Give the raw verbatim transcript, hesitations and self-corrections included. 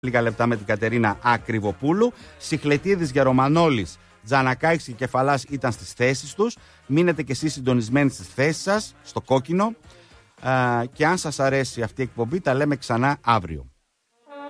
Λίγα λεπτά με την Κατερίνα Ακριβοπούλου. Σιχλετίδης, Γερομανόλης, Τζανακάκης και Κεφαλάς ήταν στις θέσεις τους. Μείνετε και εσείς συντονισμένοι στις θέσεις σας, στο κόκκινο. Α, και αν σας αρέσει αυτή η εκπομπή, τα λέμε ξανά αύριο.